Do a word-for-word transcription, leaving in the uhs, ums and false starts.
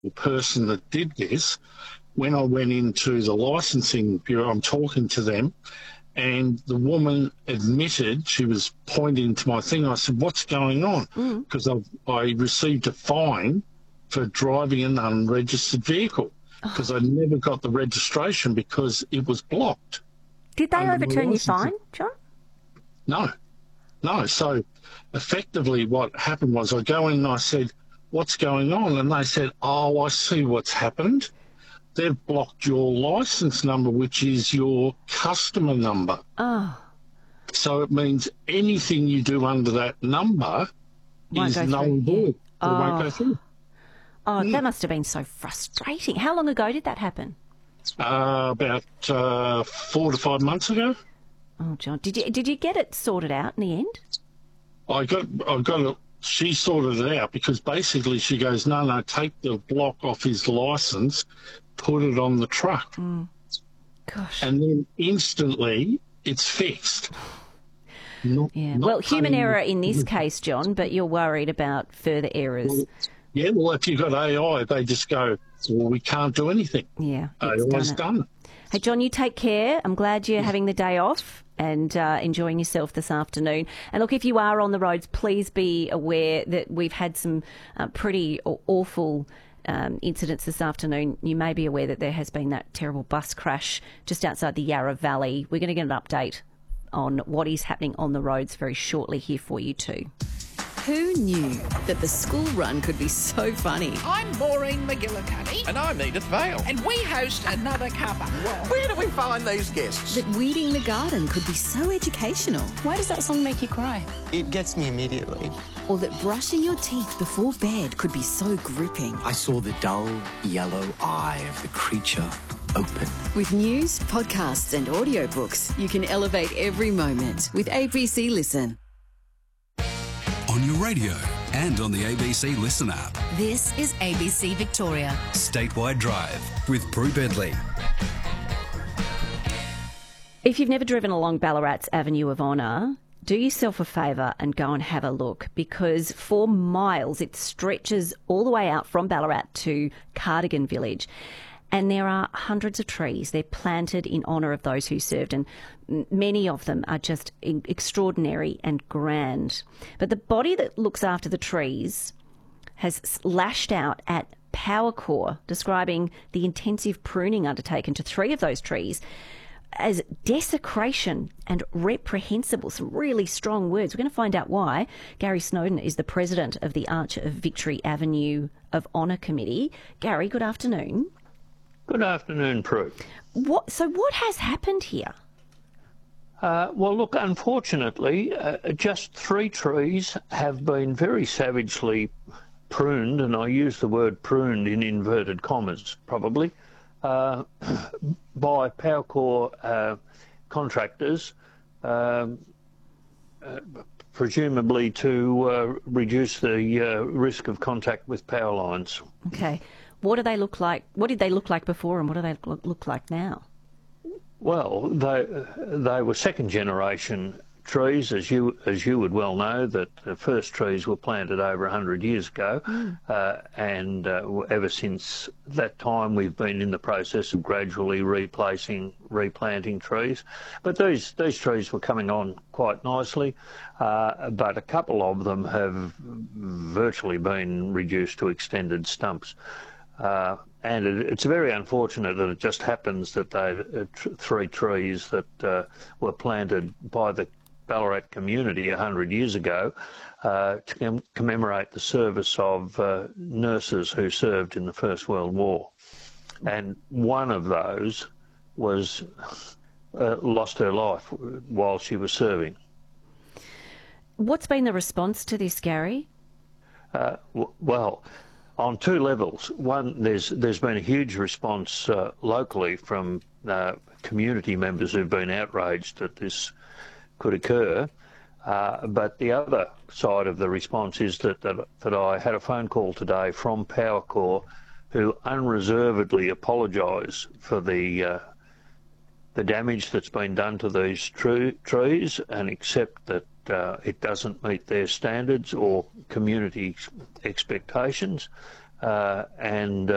the person that did this, when I went into the licensing bureau, I'm talking to them, and the woman admitted, she was pointing to my thing. I said, what's going on? Because mm. I received a fine for driving an unregistered vehicle because oh. I never got the registration because it was blocked. Did they overturn your fine, John? No, no. So effectively what happened was I go in and I said, what's going on? And they said, oh, I see what's happened. They've blocked your licence number, which is your customer number. Oh. So it means anything you do under that number won't is null and void. It oh. won't go through. Oh, mm. That must have been so frustrating. How long ago did that happen? Uh, about uh, four to five months ago. Oh, John, did you did you get it sorted out in the end? I got I got it. She sorted it out because basically she goes, no, no, take the block off his licence, put it on the truck. Mm. Gosh. And then instantly it's fixed. Not, yeah. not Well, human paying. error in this case, John, but you're worried about further errors. Well, yeah, well, if you've got A I, they just go, well, we can't do anything. Yeah. A I's done it. Hey, John, you take care. I'm glad you're having the day off and uh, enjoying yourself this afternoon. And look, if you are on the roads, please be aware that we've had some uh, pretty awful um, incidents this afternoon. You may be aware that there has been that terrible bus crash just outside the Yarra Valley. We're going to get an update on what is happening on the roads very shortly here for you too. Who knew that the school run could be so funny? I'm Maureen McGillicuddy. And I'm Edith Vale. And we host another cuppa. Where do we find these guests? That weeding the garden could be so educational. Why does that song make you cry? It gets me immediately. Or that brushing your teeth before bed could be so gripping. I saw the dull yellow eye of the creature open. With news, podcasts and audiobooks, you can elevate every moment with A B C Listen. On your radio and on the A B C Listen app. This is A B C Victoria. Statewide Drive with Prue Bedley. If you've never driven along Ballarat's Avenue of Honour, do yourself a favour and go and have a look, because for miles it stretches all the way out from Ballarat to Cardigan Village. And there are hundreds of trees. They're planted in honour of those who served, and many of them are just extraordinary and grand. But the body that looks after the trees has lashed out at Powercor, describing the intensive pruning undertaken to three of those trees as desecration and reprehensible. Some really strong words. We're going to find out why. Gary Snowden is the president of the Arch of Victory Avenue of Honour Committee. Gary, good afternoon. Good afternoon, Prue. What, so what has happened here? Uh, well, look, unfortunately, uh, just three trees have been very savagely pruned, and I use the word pruned in inverted commas, probably, uh, by Powercor uh, contractors, um, uh, presumably to uh, reduce the uh, risk of contact with power lines. Okay. What do they look like? What did they look like before, and what do they look like now? Well, they they were second generation trees, as you as you would well know. That the first trees were planted over a hundred years ago, mm. uh, and uh, ever since that time, we've been in the process of gradually replacing, replanting trees. But these these trees were coming on quite nicely, uh, but a couple of them have virtually been reduced to extended stumps. Uh, and it, it's very unfortunate that it just happens that they uh, tr three trees that uh, were planted by the Ballarat community a hundred years ago uh, to com commemorate the service of uh, nurses who served in the First World War. And one of those was uh, lost her life while she was serving. What's been the response to this, Gary? Uh, w well. On two levels. One, there's there's been a huge response uh, locally from uh, community members who've been outraged that this could occur. Uh, but the other side of the response is that, that that I had a phone call today from Powercor, who unreservedly apologise for the uh, the damage that's been done to these tre trees and accept that uh, it doesn't meet their standards or community expectations, uh, and